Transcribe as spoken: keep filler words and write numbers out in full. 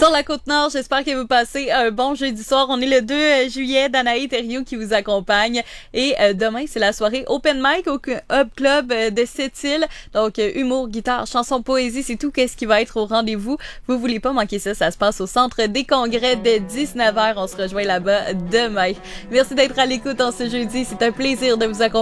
sur la Côte-Nord. J'espère que vous passez un bon jeudi soir. On est le deux juillet, Danae Thériault qui vous accompagne. Et euh, demain, c'est la soirée Open Mic au Hub Club de Sept-Îles. Donc, euh, humour, guitare, chanson, poésie, c'est tout qu'est-ce qui va être au rendez-vous. Vous voulez pas manquer ça, ça se passe au Centre des Congrès dès dix-neuf heures. On se rejoint là-bas demain. Merci d'être à l'écoute en ce jeudi. C'est un plaisir de vous accompagner.